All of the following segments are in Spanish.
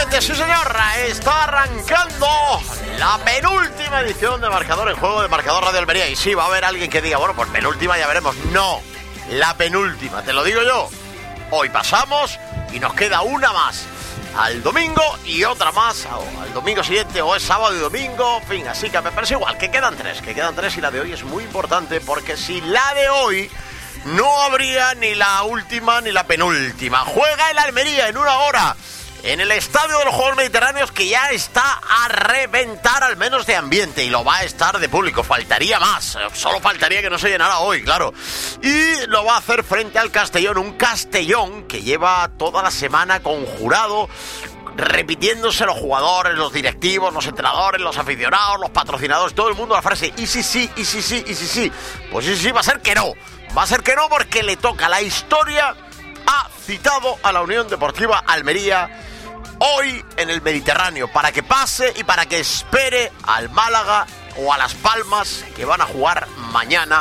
Efectivamente, sí señor, está arrancando la penúltima edición de Marcador en Juego de Marcador Radio Almería. Y sí, va a haber alguien que diga, bueno, pues penúltima ya veremos. No, la penúltima, te lo digo yo. Hoy pasamos y nos queda una más al domingo y otra más al domingo siguiente, o es sábado y domingo, en fin, así que me parece igual, que quedan tres y la de hoy es muy importante porque si la de hoy no habría ni la última ni la penúltima. Juega el Almería en una hora en el Estadio de los Juegos Mediterráneos, que ya está a reventar, al menos de ambiente, y lo va a estar de público. Faltaría más, solo faltaría que no se llenara hoy, claro. Y lo va a hacer frente al Castellón, un Castellón que lleva toda la semana conjurado, repitiéndose los jugadores, los directivos, los entrenadores, los aficionados, los patrocinadores, todo el mundo la frase, y sí, sí, y sí, sí, y sí, sí. Pues sí, sí, va a ser que no. Va a ser que no, porque le toca. La historia ha citado a la Unión Deportiva Almería hoy en el Mediterráneo para que pase y para que espere al Málaga o a Las Palmas, que van a jugar mañana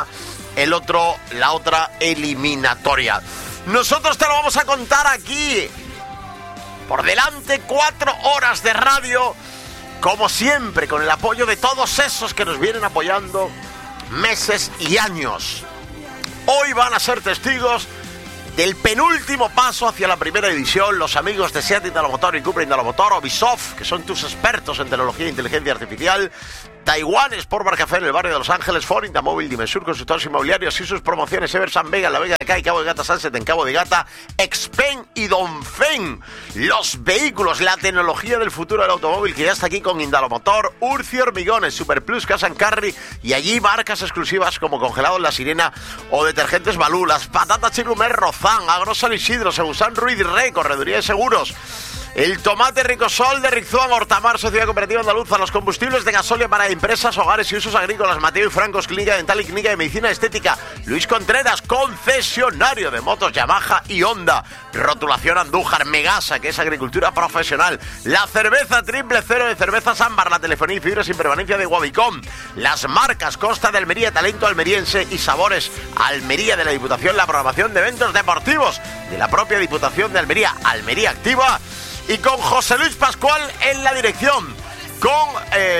la otra eliminatoria. Nosotros te lo vamos a contar aquí. Por delante 4 horas de radio, como siempre, con el apoyo de todos esos que nos vienen apoyando meses y años. Hoy van a ser testigos del penúltimo paso hacia la primera división, los amigos de Seat Indalomotor y Cupra Indalomotor, Ubisoft, que son tus expertos en tecnología e inteligencia artificial, Taiwán Sport Bar Café en el barrio de Los Ángeles, Ford Intamóvil, Dimensur, consultores inmobiliarios y sus promociones, Eversan Vega en la Vega de Cay, Cabo de Gata, Sunset en Cabo de Gata, Expen y Donfen, los vehículos, la tecnología del futuro del automóvil, que ya está aquí con Indalomotor, Urci Hormigones, Superplus, Casa Carry, y allí marcas exclusivas como Congelado en la Sirena o Detergentes Balú, las patatas Chirumer Rozán, Agro San Isidro, Segusán Ruiz Rey, Correduría de Seguros, el tomate Ricosol de Rizuan, Hortamar, Sociedad Cooperativa Andaluza, los combustibles de gasolio para empresas, hogares y usos agrícolas, Mateo y Francos, Clínica Dental y Clínica de Medicina Estética, Luis Contreras, concesionario de motos Yamaha y Honda, Rotulación Andújar, Megasa, que es agricultura profesional, la cerveza Triple Cero de Cervezas Ámbar, la telefonía y fibra sin permanencia de Guavicom, las marcas Costa de Almería, Talento Almeriense y Sabores Almería de la Diputación, la programación de eventos deportivos de la propia Diputación de Almería, Almería Activa, y con José Luis Pascual en la dirección, con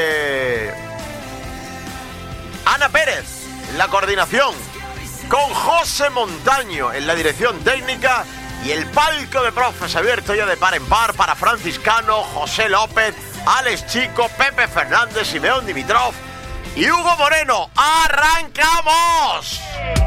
Ana Pérez en la coordinación, con José Montaño en la dirección técnica, y el palco de profes abierto ya de par en par para Franciscano, José López, Alex Chico, Pepe Fernández, Simeón Dimitrov y Hugo Moreno. ¡Arrancamos!